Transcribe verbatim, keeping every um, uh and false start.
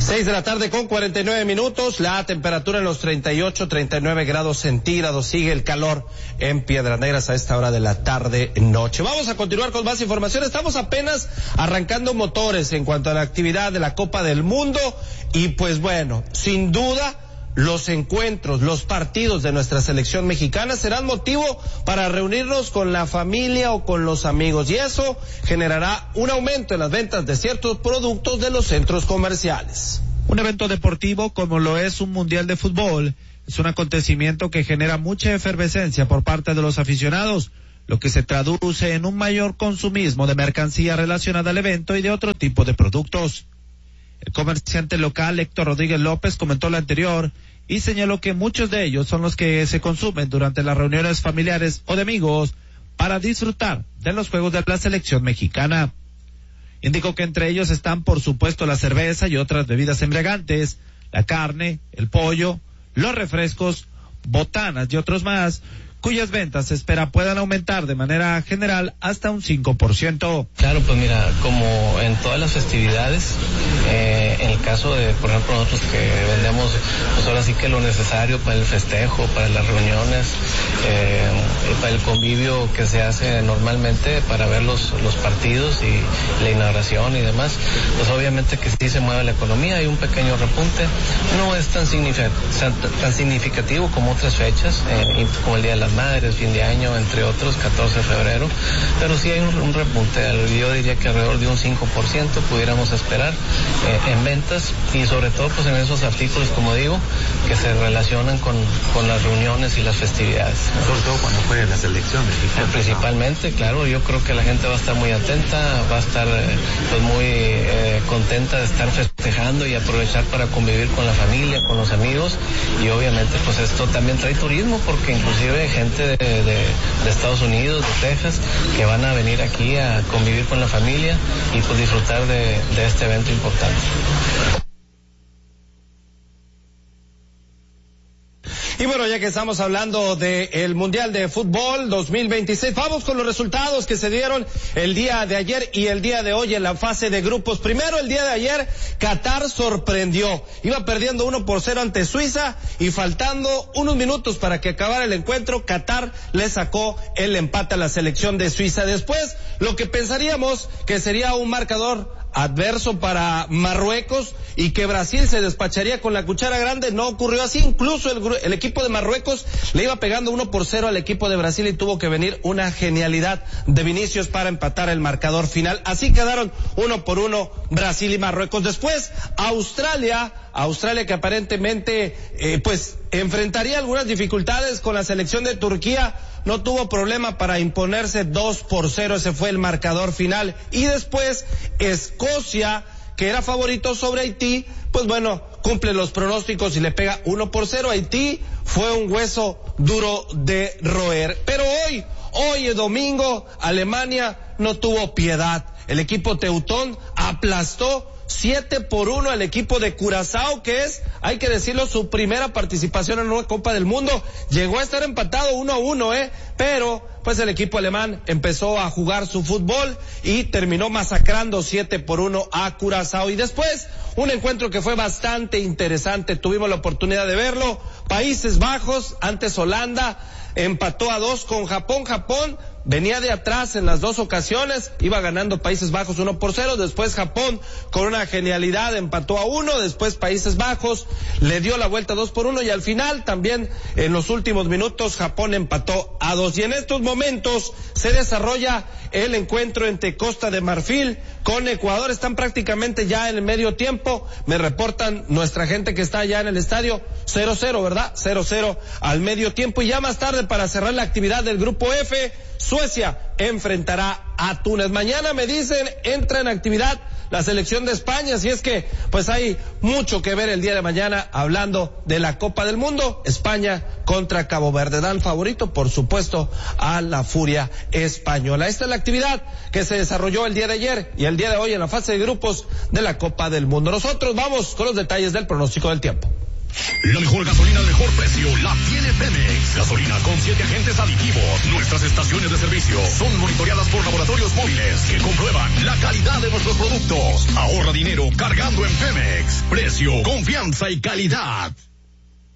Seis de la tarde con cuarenta y nueve minutos, la temperatura en los treinta y ocho, treinta y nueve grados centígrados, sigue el calor en Piedras Negras a esta hora de la tarde noche. Vamos a continuar con más información, estamos apenas arrancando motores en cuanto a la actividad de la Copa del Mundo y pues bueno, sin duda los encuentros, los partidos de nuestra selección mexicana serán motivo para reunirnos con la familia o con los amigos y eso generará un aumento en las ventas de ciertos productos de los centros comerciales. Un evento deportivo como lo es un mundial de fútbol es un acontecimiento que genera mucha efervescencia por parte de los aficionados, lo que se traduce en un mayor consumismo de mercancía relacionada al evento y de otro tipo de productos. El comerciante local Héctor Rodríguez López comentó lo anterior y señaló que muchos de ellos son los que se consumen durante las reuniones familiares o de amigos para disfrutar de los juegos de la selección mexicana. Indicó que entre ellos están por supuesto la cerveza y otras bebidas embriagantes, la carne, el pollo, los refrescos, botanas y otros más, cuyas ventas se espera puedan aumentar de manera general hasta un cinco por ciento. Claro, pues mira, como en todas las festividades, eh, en el caso de, por ejemplo, nosotros que vendemos, pues ahora sí que lo necesario para el festejo, para las reuniones, eh, para el convivio que se hace normalmente para ver los, los partidos y la inauguración y demás, pues obviamente que sí se mueve la economía, hay un pequeño repunte, no es tan significativo, tan significativo como otras fechas, eh, como el Día de la Madres, fin de año, entre otros, catorce de febrero, pero sí hay un, un repunte, yo diría que alrededor de un cinco por ciento pudiéramos esperar eh, en ventas y sobre todo pues en esos artículos, como digo, que se relacionan con, con las reuniones y las festividades. Sobre todo cuando juegue la selección mexicana. Principalmente, claro, yo creo que la gente va a estar muy atenta, va a estar eh, pues muy eh, contenta de estar festejando y aprovechar para convivir con la familia, con los amigos y obviamente pues esto también trae turismo porque inclusive gente de, de, de Estados Unidos, de Texas, que van a venir aquí a convivir con la familia y pues disfrutar de, de este evento importante. Y bueno, ya que estamos hablando del Mundial de Fútbol dos mil veintiséis, vamos con los resultados que se dieron el día de ayer y el día de hoy en la fase de grupos. Primero, el día de ayer, Qatar sorprendió. Iba perdiendo uno por cero ante Suiza y faltando unos minutos para que acabara el encuentro, Qatar le sacó el empate a la selección de Suiza. Después, lo que pensaríamos que sería un marcador adverso para Marruecos y que Brasil se despacharía con la cuchara grande, no ocurrió así. Incluso el, el equipo de Marruecos le iba pegando uno por cero al equipo de Brasil y tuvo que venir una genialidad de Vinicius para empatar el marcador final. Así quedaron uno por uno Brasil y Marruecos. Después Australia, Australia que aparentemente eh, pues enfrentaría algunas dificultades con la selección de Turquía, no tuvo problema para imponerse dos por cero, ese fue el marcador final. Y después Escocia, que era favorito sobre Haití, pues bueno, cumple los pronósticos y le pega uno por cero. Haití fue un hueso duro de roer. Pero hoy, hoy es domingo, Alemania no tuvo piedad. El equipo teutón aplastó siete por uno al equipo de Curazao, que es, hay que decirlo, su primera participación en una Copa del Mundo. Llegó a estar empatado uno a uno, eh, pero pues el equipo alemán empezó a jugar su fútbol y terminó masacrando siete por uno a Curazao. Y después, un encuentro que fue bastante interesante, tuvimos la oportunidad de verlo. Países Bajos, antes Holanda, empató a dos con Japón. Japón venía de atrás en las dos ocasiones, iba ganando Países Bajos uno por cero, después Japón con una genialidad empató a uno, después Países Bajos le dio la vuelta dos por uno y al final también en los últimos minutos Japón empató a dos. Y en estos momentos se desarrolla el encuentro entre Costa de Marfil con Ecuador, están prácticamente ya en el medio tiempo, me reportan nuestra gente que está allá en el estadio, cero cero, ¿verdad? cero cero al medio tiempo y ya más tarde para cerrar la actividad del grupo F, Suecia enfrentará a Túnez. Mañana me dicen entra en actividad la selección de España, así es que pues hay mucho que ver el día de mañana hablando de la Copa del Mundo. España contra Cabo Verde, dan favorito por supuesto a la furia española. Esta es la actividad que se desarrolló el día de ayer y el día de hoy en la fase de grupos de la Copa del Mundo. Nosotros vamos con los detalles del pronóstico del tiempo. La mejor gasolina al mejor precio la tiene Pemex. Gasolina con siete agentes aditivos. Nuestras estaciones de servicio son monitoreadas por laboratorios móviles que comprueban la calidad de nuestros productos. Ahorra dinero cargando en Pemex. Precio, confianza y calidad.